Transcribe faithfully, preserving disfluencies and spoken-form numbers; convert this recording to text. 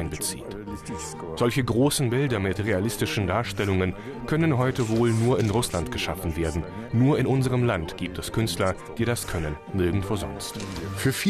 einbezieht. Solche großen Bilder mit realistischen Darstellungen können heute wohl nur in Russland geschaffen werden. Nur in unserem Land gibt es Künstler, die das können, nirgendwo sonst. Für